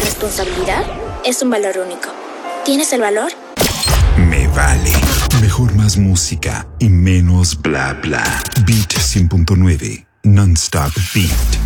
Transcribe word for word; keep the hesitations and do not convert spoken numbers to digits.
responsabilidad es un valor único. ¿Tienes el valor? Me vale. Mejor más música y menos bla bla. Beat cien punto nueve. Non-stop beat.